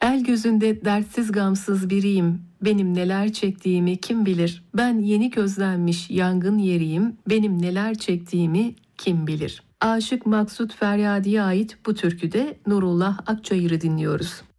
El gözünde dertsiz gamsız biriyim, benim neler çektiğimi kim bilir? Ben yeni közlenmiş yangın yeriyim, benim neler çektiğimi kim bilir? Aşık Maksut Feryadi'ye ait bu türküde Nurullah Akçayır'ı dinliyoruz.